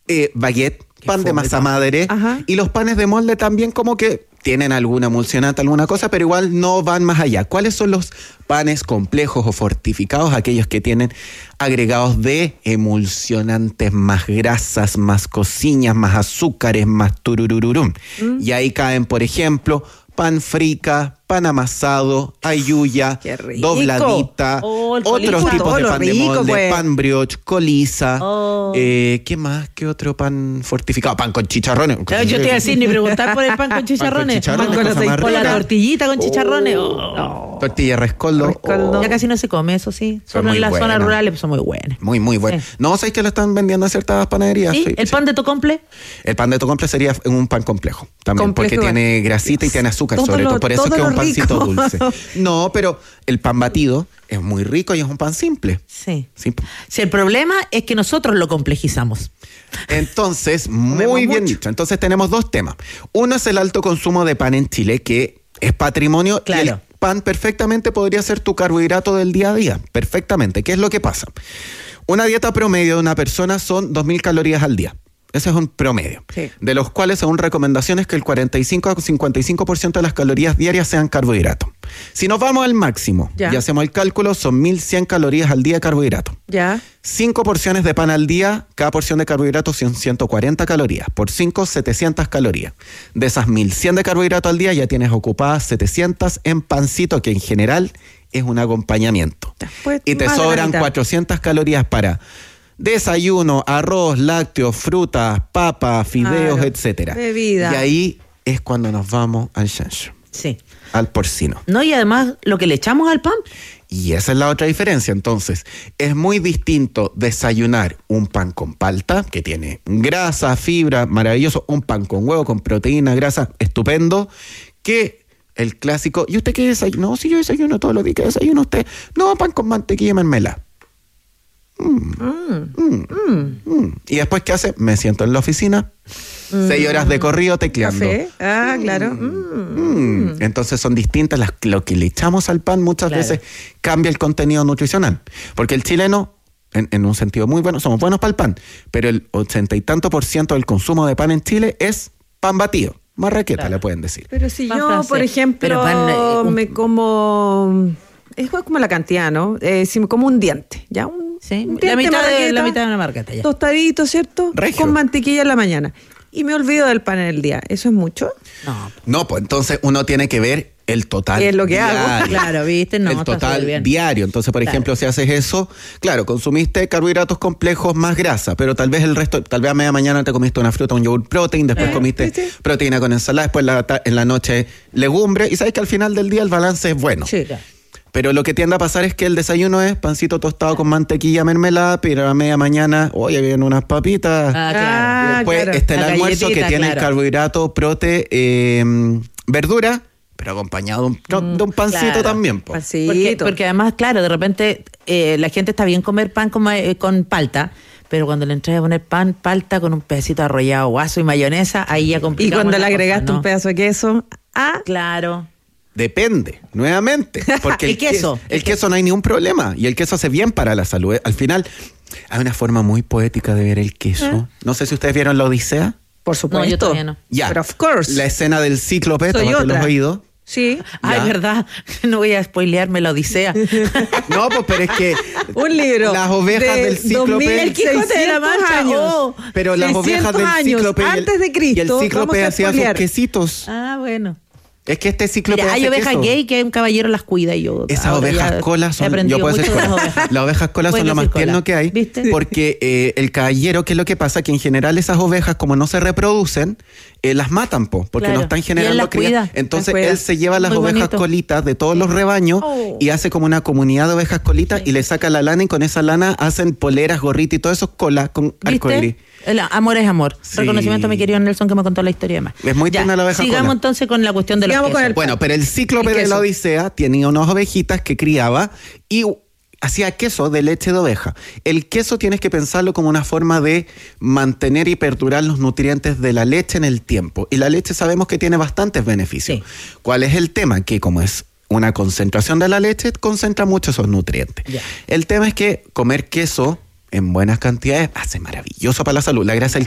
baguette, pan de masa madre. Ajá. Y los panes de molde también como que tienen alguna emulsionante, alguna cosa, pero igual no van más allá. ¿Cuáles son los panes complejos o fortificados? Aquellos que tienen agregados de emulsionantes, más grasas, más cocinas, más azúcares, más turururum. Y ahí caen, por ejemplo, pan frica, pan amasado, ayuya, dobladita, otros tipos de pan de molde, pues. Pan brioche, coliza. ¿Qué más? ¿Qué otro pan fortificado? Pan con chicharrones. Yo te iba a decir, ni preguntar por el pan con chicharrones. Con la tortillita con chicharrones. Tortilla rescoldo. Ya casi no se come, eso sí. Solo en las zonas rurales son muy buenas. Muy, muy buenas. Sí. No, ¿sabes que lo están vendiendo en ciertas panaderías? ¿Sí? ¿El pan de tocomple? El pan de tocomple sería un pan complejo. También, porque tiene grasita y tiene azúcar, sobre todo. Por eso es que es un pancito dulce. No, pero el pan batido es muy rico y es un pan simple. Sí. Si el problema es que nosotros lo complejizamos. Entonces, muy bien dicho. Entonces tenemos dos temas. Uno es el alto consumo de pan en Chile, que es patrimonio. Claro. Y el pan perfectamente podría ser tu carbohidrato del día a día. Perfectamente. ¿Qué es lo que pasa? Una dieta promedio de una persona son 2.000 calorías al día. Ese es un promedio, sí. De los cuales, según recomendaciones, que el 45 a 55% de las calorías diarias sean carbohidratos. Si nos vamos al máximo y hacemos el cálculo, son 1.100 calorías al día de carbohidratos. 5 porciones de pan al día, cada porción de carbohidratos son 140 calorías. Por 5, 700 calorías. De esas 1.100 de carbohidratos al día, ya tienes ocupadas 700 en pancito, que en general es un acompañamiento. Pues, y te sobran 400 calorías para desayuno, arroz, lácteos, frutas, papas, fideos, etcétera. Bebida. Y ahí es cuando nos vamos al chancho. Sí. Al porcino. No, y además lo que le echamos al pan. Y esa es la otra diferencia. Entonces, es muy distinto desayunar un pan con palta, que tiene grasa, fibra, maravilloso, un pan con huevo, con proteína, grasa, estupendo, que el clásico. ¿Y usted qué desayuno? No, si yo desayuno todos los días. ¿Qué desayuno usted? No, pan con mantequilla y mermelada. Y después, ¿qué hace? Me siento en la oficina, 6 horas de corrido tecleando. ¿Café? Claro. Entonces son distintas lo que le echamos al pan muchas veces cambia el contenido nutricional. Porque el chileno, en un sentido muy bueno, somos buenos para el pan, pero el 80 y tanto % del consumo de pan en Chile es pan batido. Marraqueta, le pueden decir. Pero si pan yo, francés, por ejemplo, me como... Es como la cantidad, ¿no? Si me como un diente, ¿ya? Un diente, la mitad de una marqueta, ya. Tostadito, ¿cierto? Regio. Con mantequilla en la mañana. Y me olvido del pan en el día. ¿Eso es mucho? No, pues entonces uno tiene que ver el total ¿qué es lo que diario. hago? Claro, ¿viste? No, el total diario. Entonces, por ejemplo, si haces eso, claro, consumiste carbohidratos complejos más grasa, pero tal vez el resto, tal vez a media mañana te comiste una fruta, un yogur protein, después comiste proteína con ensalada, después en la noche legumbre, y sabes que al final del día el balance es bueno. Sí, claro. Pero lo que tiende a pasar es que el desayuno es pancito tostado con mantequilla, mermelada, pero a media mañana, oye, vienen unas papitas. Después está el almuerzo que tiene el carbohidrato, verdura, pero acompañado de un pancito también. Porque además, claro, de repente la gente está bien comer pan con palta, pero cuando le entras a poner pan, palta con un pedacito de arrollado, guaso y mayonesa, ahí ya complicamos. Y cuando le agregaste un pedazo de queso, claro. Depende, nuevamente. Porque el queso no hay ningún problema. Y el queso hace bien para la salud. Al final, hay una forma muy poética de ver el queso. No sé si ustedes vieron La Odisea. Por supuesto. No, yo todavía no. Ya. Pero of course. La escena del cíclope, tómate los oídos. Sí. Ay, verdad. No voy a spoilearme La Odisea. No, pues, pero es que un libro. Las ovejas del cíclope. El Quijote de la Mancha. Pero las ovejas del cíclope. Antes de Cristo. Y el cíclope hacía sus quesitos. Bueno. Es que este cíclope hay ovejas gay que un caballero las cuida y yo. Esas ovejas colas son. Yo puedo decir las ovejas colas son lo más tierno que hay. ¿Viste? Porque el caballero, ¿qué es lo que pasa? Que en general esas ovejas, como no se reproducen, las matan, porque no están generando crías. Entonces él se lleva las ovejas colitas de todos los rebaños y hace como una comunidad de ovejas colitas y le saca la lana, y con esa lana hacen poleras, gorritas y todo eso, colas con arcoíris. El amor es amor. Sí. Reconocimiento a mi querido Nelson, que me contó la historia más. Es muy tierna la oveja cola. Sigamos entonces con la cuestión de los quesos. Bueno, pero el cíclope de la Odisea tenía unas ovejitas que criaba y hacía queso de leche de oveja. El queso tienes que pensarlo como una forma de mantener y perdurar los nutrientes de la leche en el tiempo. Y la leche sabemos que tiene bastantes beneficios. Sí. ¿Cuál es el tema? Que como es una concentración de la leche, concentra mucho esos nutrientes. El tema es que comer queso en buenas cantidades hace maravilloso para la salud. La grasa